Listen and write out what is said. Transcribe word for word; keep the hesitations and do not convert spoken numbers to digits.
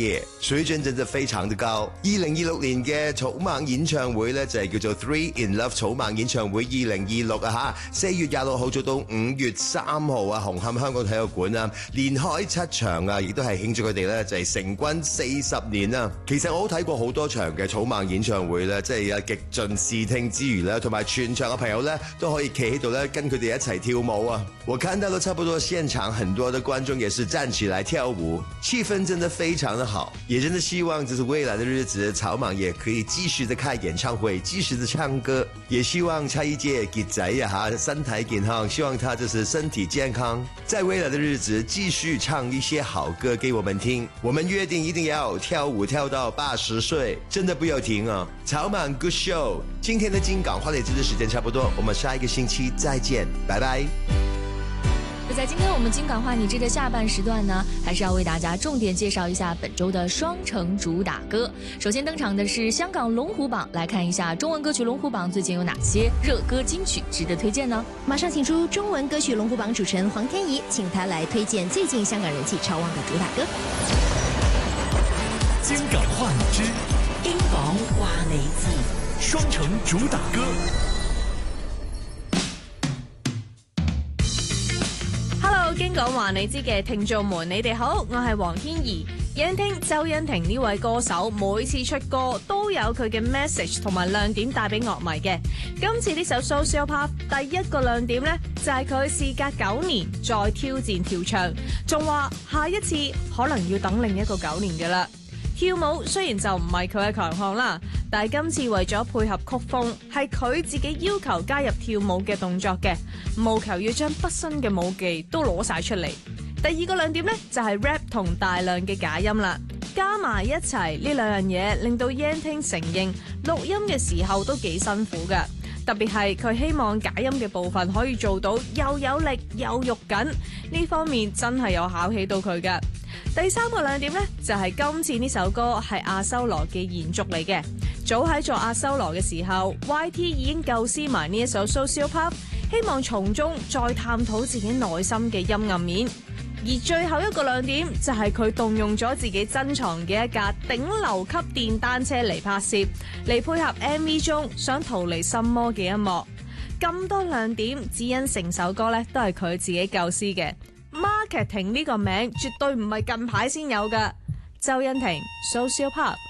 界，水準真的非常的高。二零二六年嘅草蜢演唱會呢，就係叫做 Three in Love 草蜢演唱會二零二六啊吓，四月廿六號做到五月三號啊，紅磡香港體育館啊，連開七場啊，亦都係慶祝佢哋呢，就係成軍四十年啊。其實我都睇過好多場嘅草蜢演唱會呢，即係啊極盡視聽之餘呢，同埋全場嘅朋友呢，都可以企喺度呢，跟佢哋一齊跳舞啊。我看到了差不多現場很多的觀眾也是站起來跳舞，氣氛真的非常的好，也真的希望就是未來的日子草蜢也可以繼續的開演唱會，繼續的唱歌，也希望蔡依傑傑仔呀哈身體健康，希望他就是身體健康，在未來的日子繼續唱一些好歌給我們聽。我們約定一定要跳舞跳到八十歲，真的不要停啊！草蜢 Good Show， 今天的金港話題知識時間差不多，我們下一個星期再見，拜拜。 在今天我們金港話你知的下半時段呢，還是要為大家重點介紹一下本周的雙城主打歌。首先登場的是香港龍虎榜，來看一下中文歌曲龍虎榜最近有哪些熱歌金曲值得推薦呢？ 馬上請出中文歌曲龍虎榜主持人黃天怡，請他來推薦最近香港人氣超旺的主打歌。 金港話你知， 金港話你知， 雙城主打歌。 經講話你知嘅聽眾們，你哋好，我係黃天怡。欣聽周欣婷呢位歌手，每次出歌都有佢嘅 message 同埋亮點帶俾樂迷嘅。今次呢首 Sociopath 第一個亮點呢，就係佢事隔九年再挑戰跳唱，仲話下一次可能要等另一個九年㗎喇。跳舞雖然就唔係佢嘅強項啦，但係今次為咗配合曲風，係佢自己要求加入跳舞嘅動作嘅，務求要將畢生嘅舞技都攞晒出嚟。第二個亮點呢，就係 rap 同大量嘅假音啦，加埋一齊呢兩樣嘢，令到 Yan Ting 承認錄音嘅時候都幾辛苦㗎。特別係佢希望假音嘅部分可以做到又有力又肉緊，呢方面真係有考起到佢㗎。第三個亮點呢，就係今次呢首歌係阿修羅嘅延續嚟嘅。早喺做阿修羅嘅時候 ，Y T 已經構思埋呢一首 Sociopath， 希望從中再探討自己內心嘅陰暗面。而最後一個亮點就係佢動用咗自己珍藏嘅一架頂流級電單車嚟拍攝，嚟配合 M V 中想逃離心魔嘅一幕。咁多亮點，只因成首歌呢都係佢自己構思嘅。Marketing 呢個名絕對唔係近排先有㗎。周欣婷 Sociopath。